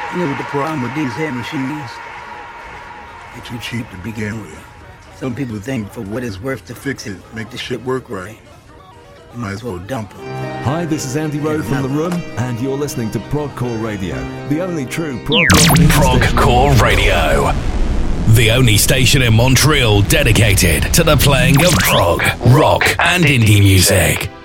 You know what the problem with these head machines? They're too cheap to begin with. Some people think for what it's worth to fix it, make the shit work right, you might as well dump them. Hi, this is Andy Rowe from The Room, and you're listening to Progcore Radio, the only true Progcore Radio. The only station in Montreal dedicated to the playing of prog, rock, and indie music.